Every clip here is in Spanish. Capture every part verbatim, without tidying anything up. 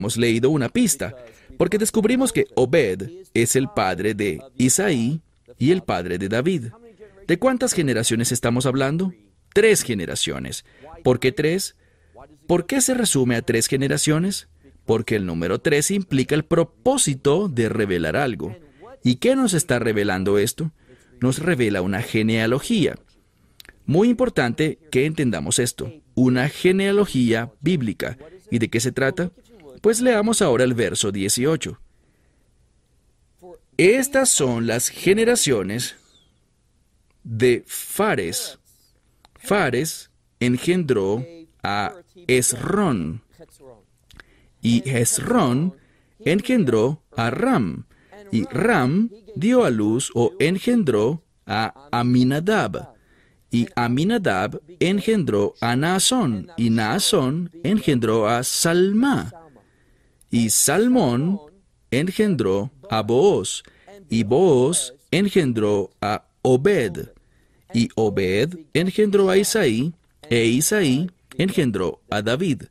hemos leído una pista, porque descubrimos que Obed es el padre de Isaí y el padre de David. ¿De cuántas generaciones estamos hablando? Tres generaciones. ¿Por qué tres? ¿Por qué se resume a tres generaciones? Porque el número tres implica el propósito de revelar algo. ¿Y qué nos está revelando esto? Nos revela una genealogía. Muy importante que entendamos esto, una genealogía bíblica. ¿Y de qué se trata? Pues leamos ahora el verso dieciocho. Estas son las generaciones de Fares. Fares engendró a Esrón, y Esrón engendró a Ram, y Ram dio a luz o engendró a Aminadab, y Aminadab engendró a Naasón, y Naasón engendró a Salmá, y Salmón engendró a Booz, y Booz engendró a Obed, y Obed engendró a Isaí, e Isaí engendró a David.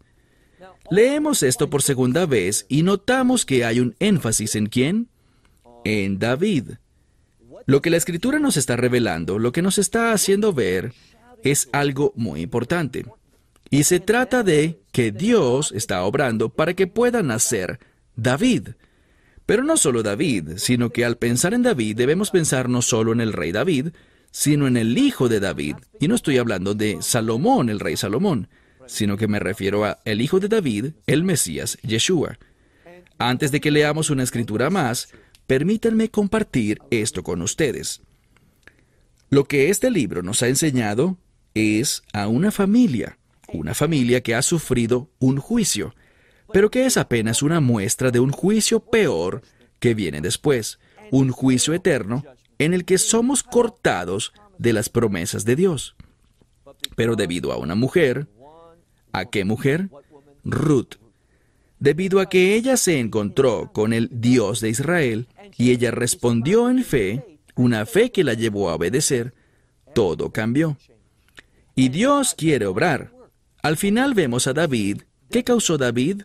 Leemos esto por segunda vez y notamos que hay un énfasis ¿en quién? En David. Lo que la Escritura nos está revelando, lo que nos está haciendo ver, es algo muy importante. Y se trata de que Dios está obrando para que pueda nacer David. Pero no solo David, sino que al pensar en David debemos pensar no solo en el rey David, sino en el hijo de David. Y no estoy hablando de Salomón, el rey Salomón, sino que me refiero a el hijo de David, el Mesías, Yeshua. Antes de que leamos una escritura más, permítanme compartir esto con ustedes. Lo que este libro nos ha enseñado es a una familia, una familia que ha sufrido un juicio, pero que es apenas una muestra de un juicio peor que viene después, un juicio eterno en el que somos cortados de las promesas de Dios. Pero debido a una mujer, ¿a qué mujer? Ruth. Debido a que ella se encontró con el Dios de Israel y ella respondió en fe, una fe que la llevó a obedecer, todo cambió. Y Dios quiere obrar. Al final vemos a David. ¿Qué causó David?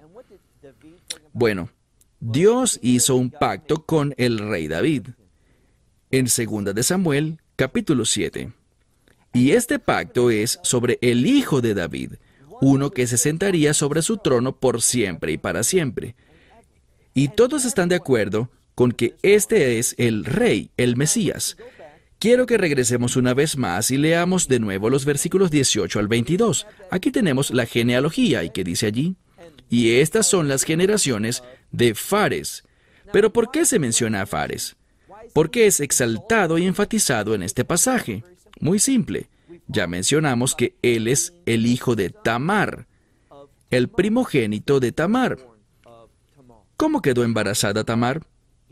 Bueno, Dios hizo un pacto con el rey David. En segunda de Samuel, capítulo siete. Y este pacto es sobre el hijo de David, uno que se sentaría sobre su trono por siempre y para siempre. Y todos están de acuerdo con que este es el rey, el Mesías. Quiero que regresemos una vez más y leamos de nuevo los versículos dieciocho al veintidós. Aquí tenemos la genealogía, ¿y qué dice allí? Y estas son las generaciones de Fares. ¿Pero por qué se menciona a Fares? ¿Por qué es exaltado y enfatizado en este pasaje? Muy simple. Ya mencionamos que él es el hijo de Tamar, el primogénito de Tamar. ¿Cómo quedó embarazada Tamar?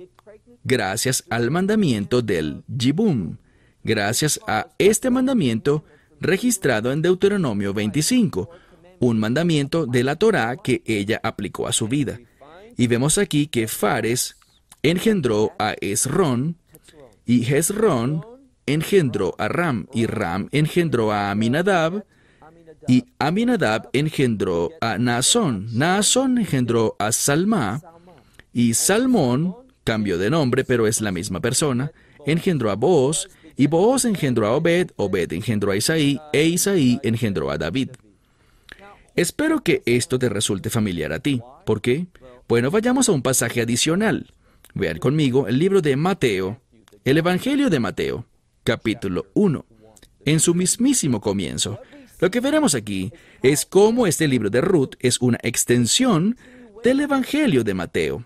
Gracias al mandamiento del Yibum, gracias a este mandamiento registrado en Deuteronomio veinticinco, un mandamiento de la Torá que ella aplicó a su vida. Y vemos aquí que Fares engendró a Esrón, y Esrón engendró a Ram, y Ram engendró a Aminadab, y Aminadab engendró a Naasón. Naasón engendró a Salmá, y Salmón, cambió de nombre, pero es la misma persona, engendró a Booz, y Booz engendró a Obed, Obed engendró a Isaí, e Isaí engendró a David. Espero que esto te resulte familiar a ti. ¿Por qué? Bueno, vayamos a un pasaje adicional. Vean conmigo el libro de Mateo, el Evangelio de Mateo, capítulo uno. En su mismísimo comienzo, lo que veremos aquí es cómo este libro de Ruth es una extensión del Evangelio de Mateo.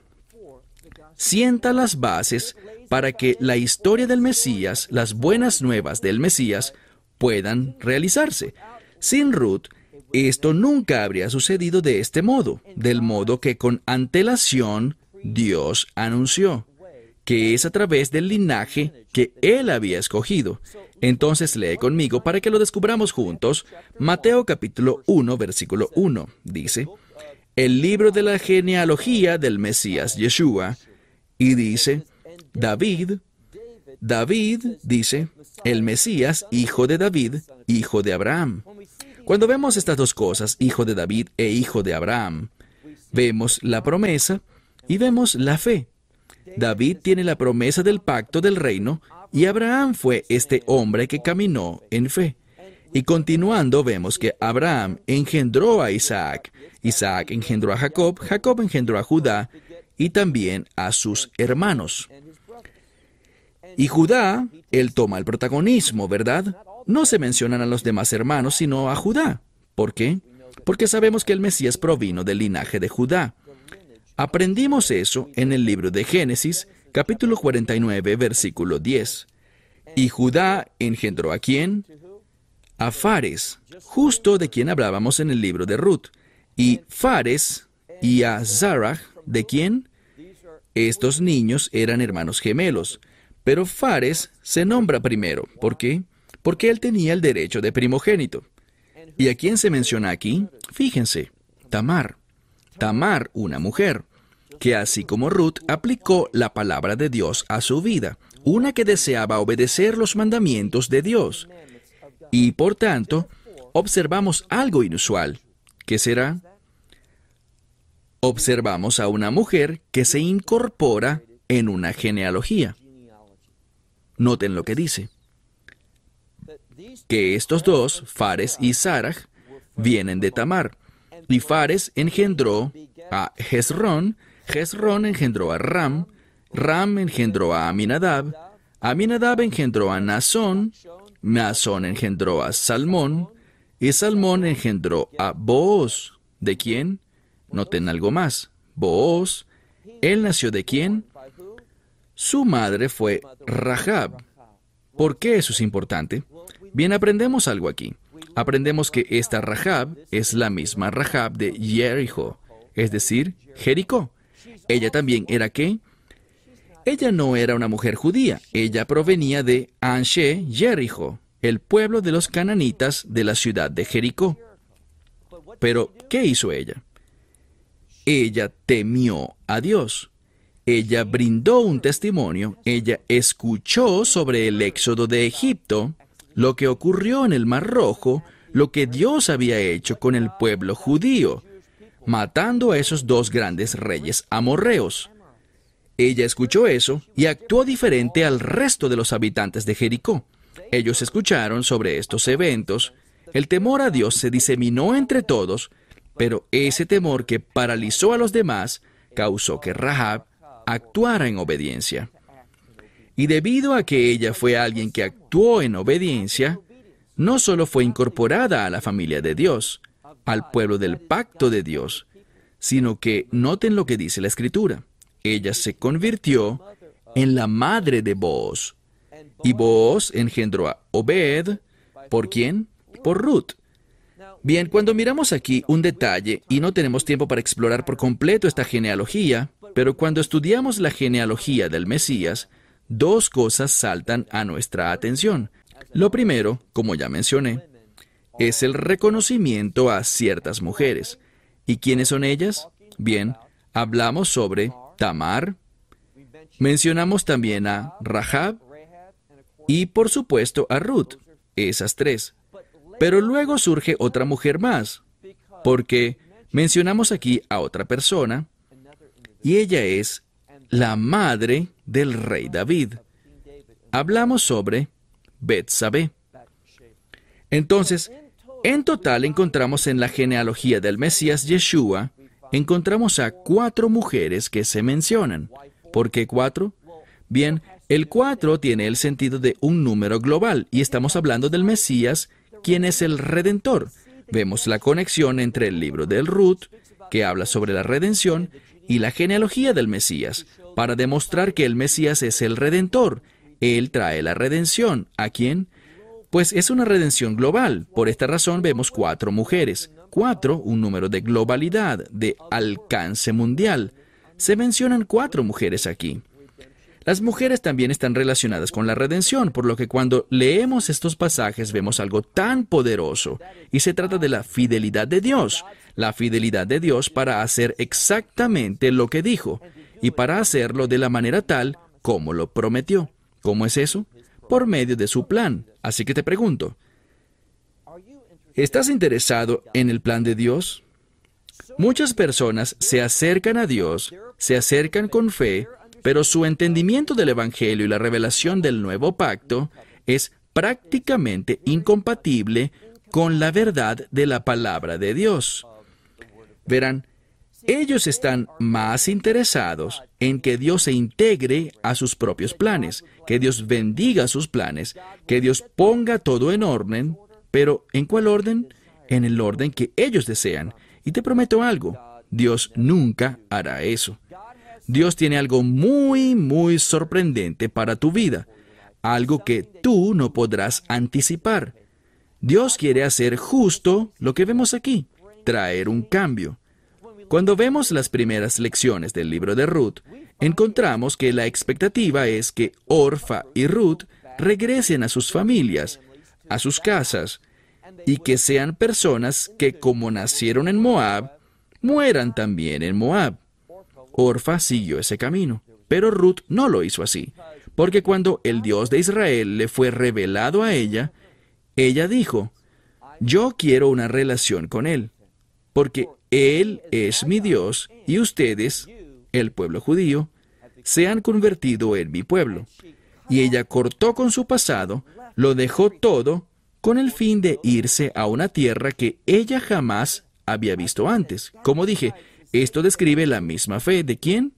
Sienta las bases para que la historia del Mesías, las buenas nuevas del Mesías, puedan realizarse. Sin Ruth, esto nunca habría sucedido de este modo, del modo que con antelación Dios anunció, que es a través del linaje que Él había escogido. Entonces lee conmigo para que lo descubramos juntos. Mateo capítulo uno, versículo uno, dice, el libro de la genealogía del Mesías Yeshua, y dice, David, David, dice, el Mesías, hijo de David, hijo de Abraham. Cuando vemos estas dos cosas, hijo de David e hijo de Abraham, Vemos la promesa y vemos la fe. David tiene la promesa del pacto del reino y Abraham fue este hombre que caminó en fe. Y continuando vemos que Abraham engendró a Isaac, Isaac engendró a Jacob, Jacob engendró a Judá y también a sus hermanos. Y Judá, él toma el protagonismo, ¿verdad? No se mencionan a los demás hermanos, sino a Judá. ¿Por qué? Porque sabemos que el Mesías provino del linaje de Judá. Aprendimos eso en el libro de Génesis, capítulo cuarenta y nueve, versículo diez. ¿Y Judá engendró a quién? A Fares, justo de quien hablábamos en el libro de Ruth. Y Fares y a Zarah, ¿de quién? Estos niños eran hermanos gemelos. Pero Fares se nombra primero. ¿Por qué? Porque él tenía el derecho de primogénito. ¿Y a quién se menciona aquí? Fíjense, Tamar. Tamar, una mujer, que así como Ruth aplicó la palabra de Dios a su vida, una que deseaba obedecer los mandamientos de Dios. Y por tanto, observamos algo inusual. ¿Qué será? Observamos a una mujer que se incorpora en una genealogía. Noten lo que dice. Que estos dos, Fares y Zarah, vienen de Tamar. Y Fares engendró a Hezrón, Hezrón engendró a Ram, Ram engendró a Aminadab, Aminadab engendró a Naasón, Naasón engendró a Salmón, y Salmón engendró a Booz. ¿De quién? Noten algo más. Booz, ¿él nació de quién? Su madre fue Rahab. ¿Por qué eso es importante? Bien, aprendemos algo aquí. Aprendemos que esta Rahab es la misma Rahab de Jericho, es decir, Jericó. ¿Ella también era qué? Ella no era una mujer judía. Ella provenía de Anshe, Jericho, el pueblo de los cananitas de la ciudad de Jericó. Pero, ¿qué hizo ella? Ella temió a Dios. Ella brindó un testimonio. Ella escuchó sobre el éxodo de Egipto, lo que ocurrió en el Mar Rojo, lo que Dios había hecho con el pueblo judío, matando a esos dos grandes reyes amorreos. Ella escuchó eso y actuó diferente al resto de los habitantes de Jericó. Ellos escucharon sobre estos eventos. El temor a Dios se diseminó entre todos, pero ese temor que paralizó a los demás causó que Rahab actuara en obediencia. Y debido a que ella fue alguien que actuó en obediencia, no solo fue incorporada a la familia de Dios, al pueblo del pacto de Dios, sino que noten lo que dice la Escritura. Ella se convirtió en la madre de Booz. Y Booz engendró a Obed. ¿Por quién? Por Ruth. Bien, cuando miramos aquí un detalle, y no tenemos tiempo para explorar por completo esta genealogía, pero cuando estudiamos la genealogía del Mesías, dos cosas saltan a nuestra atención. Lo primero, como ya mencioné, es el reconocimiento a ciertas mujeres. ¿Y quiénes son ellas? Bien, hablamos sobre Tamar, mencionamos también a Rahab y, por supuesto, a Ruth, esas tres. Pero luego surge otra mujer más, porque mencionamos aquí a otra persona, y ella es la madre del rey David. Hablamos sobre Betsabé. Entonces, en total encontramos en la genealogía del Mesías Yeshua, encontramos a cuatro mujeres que se mencionan. ¿Por qué cuatro? Bien, el cuatro tiene el sentido de un número global, y estamos hablando del Mesías, quien es el Redentor. Vemos la conexión entre el libro del Ruth, que habla sobre la redención, y la genealogía del Mesías, para demostrar que el Mesías es el Redentor. Él trae la redención. ¿A quién? Pues es una redención global. Por esta razón vemos cuatro mujeres. Cuatro, un número de globalidad, de alcance mundial. Se mencionan cuatro mujeres aquí. Las mujeres también están relacionadas con la redención, por lo que cuando leemos estos pasajes vemos algo tan poderoso, y se trata de la fidelidad de Dios, la fidelidad de Dios para hacer exactamente lo que dijo, y para hacerlo de la manera tal como lo prometió. ¿Cómo es eso? Por medio de su plan. Así que te pregunto, ¿estás interesado en el plan de Dios? Muchas personas se acercan a Dios, se acercan con fe, pero su entendimiento del Evangelio y la revelación del nuevo pacto es prácticamente incompatible con la verdad de la palabra de Dios. Verán, ellos están más interesados en que Dios se integre a sus propios planes, que Dios bendiga sus planes, que Dios ponga todo en orden, pero ¿en cuál orden? En el orden que ellos desean. Y te prometo algo, Dios nunca hará eso. Dios tiene algo muy, muy sorprendente para tu vida, algo que tú no podrás anticipar. Dios quiere hacer justo lo que vemos aquí, traer un cambio. Cuando vemos las primeras lecciones del libro de Ruth, encontramos que la expectativa es que Orfa y Ruth regresen a sus familias, a sus casas, y que sean personas que, como nacieron en Moab, mueran también en Moab. Orfa siguió ese camino, pero Ruth no lo hizo así, porque cuando el Dios de Israel le fue revelado a ella, ella dijo, yo quiero una relación con Él, porque Él es mi Dios y ustedes, el pueblo judío, se han convertido en mi pueblo. Y ella cortó con su pasado, lo dejó todo, con el fin de irse a una tierra que ella jamás había visto antes. Como dije, esto describe la misma fe. ¿De quién?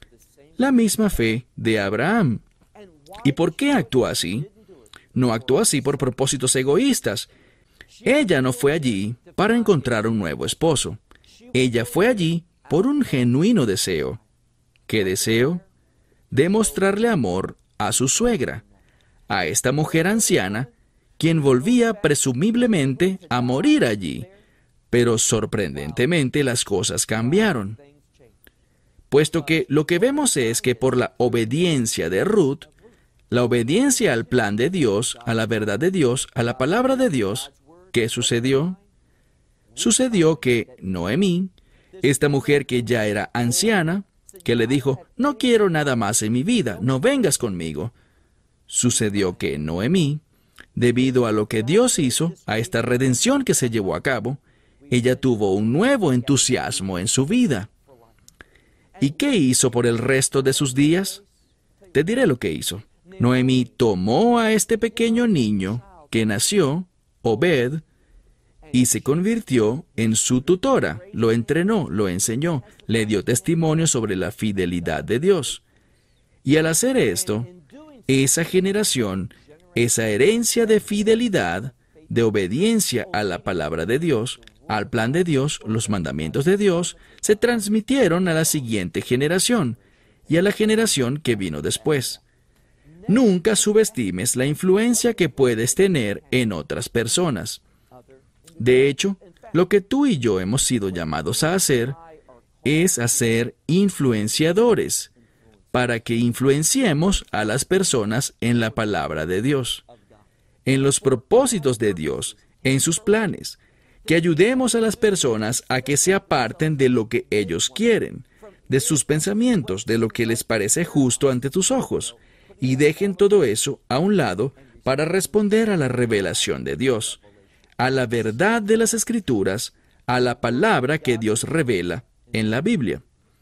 La misma fe de Abraham. ¿Y por qué actuó así? No actuó así por propósitos egoístas. Ella no fue allí para encontrar un nuevo esposo. Ella fue allí por un genuino deseo. ¿Qué deseo? Demostrarle amor a su suegra, a esta mujer anciana, quien volvía presumiblemente a morir allí. Pero sorprendentemente las cosas cambiaron, puesto que lo que vemos es que por la obediencia de Ruth, la obediencia al plan de Dios, a la verdad de Dios, a la palabra de Dios, ¿qué sucedió? Sucedió que Noemí, esta mujer que ya era anciana, que le dijo, no quiero nada más en mi vida, no vengas conmigo. Sucedió que Noemí, debido a lo que Dios hizo, a esta redención que se llevó a cabo, ella tuvo un nuevo entusiasmo en su vida. ¿Y qué hizo por el resto de sus días? Te diré lo que hizo. Noemí tomó a este pequeño niño que nació, Obed, y se convirtió en su tutora. Lo entrenó, lo enseñó, le dio testimonio sobre la fidelidad de Dios. Y al hacer esto, esa generación, esa herencia de fidelidad, de obediencia a la palabra de Dios, al plan de Dios, los mandamientos de Dios, se transmitieron a la siguiente generación y a la generación que vino después. Nunca subestimes la influencia que puedes tener en otras personas. De hecho, lo que tú y yo hemos sido llamados a hacer es a ser influenciadores, para que influenciemos a las personas en la palabra de Dios, en los propósitos de Dios, en sus planes, que ayudemos a las personas a que se aparten de lo que ellos quieren, de sus pensamientos, de lo que les parece justo ante tus ojos, y dejen todo eso a un lado para responder a la revelación de Dios, a la verdad de las Escrituras, a la palabra que Dios revela en la Biblia.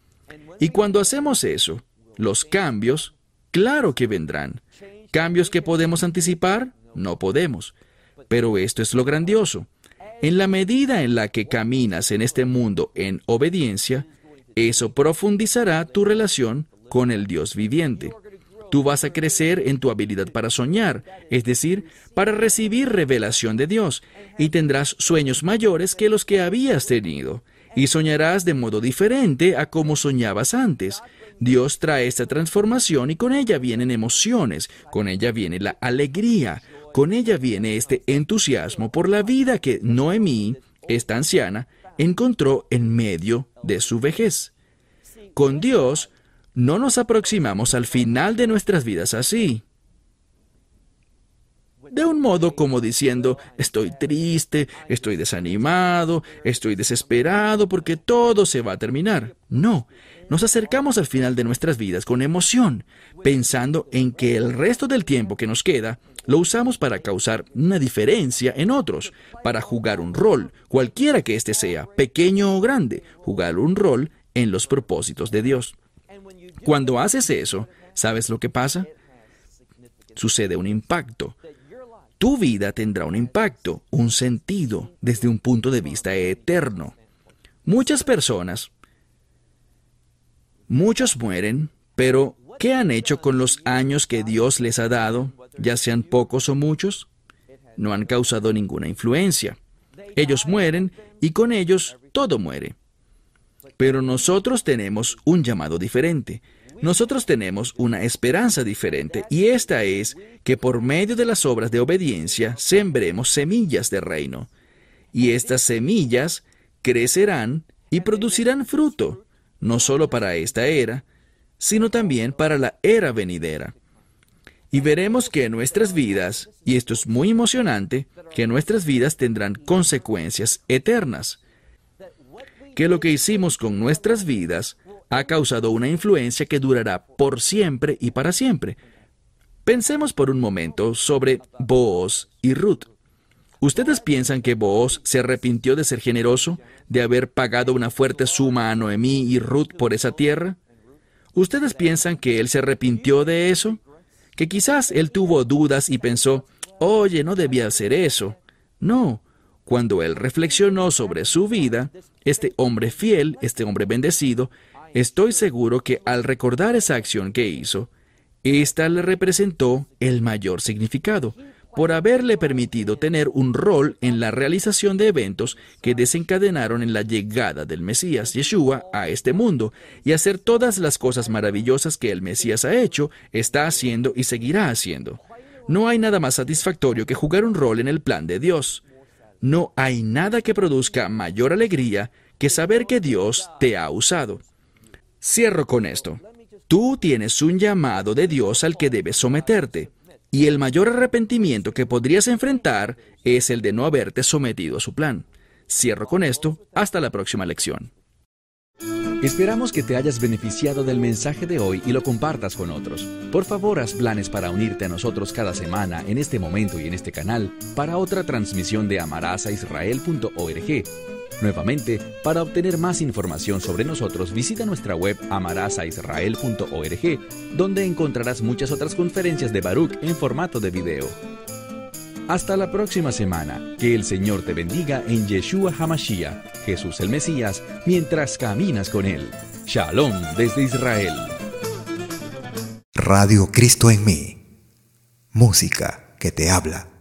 Y cuando hacemos eso, los cambios, claro que vendrán. ¿Cambios que podemos anticipar? No podemos. Pero esto es lo grandioso. En la medida en la que caminas en este mundo en obediencia, eso profundizará tu relación con el Dios viviente. Tú vas a crecer en tu habilidad para soñar, es decir, para recibir revelación de Dios, y tendrás sueños mayores que los que habías tenido, y soñarás de modo diferente a como soñabas antes. Dios trae esta transformación y con ella vienen emociones, con ella viene la alegría, con ella viene este entusiasmo por la vida que Noemí, esta anciana, encontró en medio de su vejez. Con Dios, no nos aproximamos al final de nuestras vidas así, de un modo como diciendo, estoy triste, estoy desanimado, estoy desesperado porque todo se va a terminar. No, nos acercamos al final de nuestras vidas con emoción, pensando en que el resto del tiempo que nos queda lo usamos para causar una diferencia en otros, para jugar un rol, cualquiera que éste sea, pequeño o grande, jugar un rol en los propósitos de Dios. Cuando haces eso, ¿sabes lo que pasa? Sucede un impacto. Tu vida tendrá un impacto, un sentido, desde un punto de vista eterno. Muchas personas, muchos mueren, pero ¿qué han hecho con los años que Dios les ha dado, ya sean pocos o muchos? No han causado ninguna influencia. Ellos mueren y con ellos todo muere. Pero nosotros tenemos un llamado diferente. Nosotros tenemos una esperanza diferente, y esta es que por medio de las obras de obediencia sembremos semillas de reino. Y estas semillas crecerán y producirán fruto, no solo para esta era, sino también para la era venidera. Y veremos que nuestras vidas, y esto es muy emocionante, que nuestras vidas tendrán consecuencias eternas. Que lo que hicimos con nuestras vidas ha causado una influencia que durará por siempre y para siempre. Pensemos por un momento sobre Booz y Ruth. ¿Ustedes piensan que Booz se arrepintió de ser generoso, de haber pagado una fuerte suma a Noemí y Ruth por esa tierra? ¿Ustedes piensan que él se arrepintió de eso? Que quizás él tuvo dudas y pensó, oye, no debía hacer eso. No. Cuando él reflexionó sobre su vida, este hombre fiel, este hombre bendecido, estoy seguro que al recordar esa acción que hizo, esta le representó el mayor significado, por haberle permitido tener un rol en la realización de eventos que desencadenaron en la llegada del Mesías, Yeshua, a este mundo, y hacer todas las cosas maravillosas que el Mesías ha hecho, está haciendo y seguirá haciendo. No hay nada más satisfactorio que jugar un rol en el plan de Dios. No hay nada que produzca mayor alegría que saber que Dios te ha usado. Cierro con esto. Tú tienes un llamado de Dios al que debes someterte, y el mayor arrepentimiento que podrías enfrentar es el de no haberte sometido a su plan. Cierro con esto. Hasta la próxima lección. Esperamos que te hayas beneficiado del mensaje de hoy y lo compartas con otros. Por favor, haz planes para unirte a nosotros cada semana en este momento y en este canal para otra transmisión de amarás a israel punto org. Nuevamente, para obtener más información sobre nosotros, visita nuestra web amarás a israel punto org, donde encontrarás muchas otras conferencias de Baruch en formato de video. Hasta la próxima semana. Que el Señor te bendiga en Yeshua HaMashiach, Jesús el Mesías, mientras caminas con Él. Shalom desde Israel. Radio Cristo en mí. Música que te habla.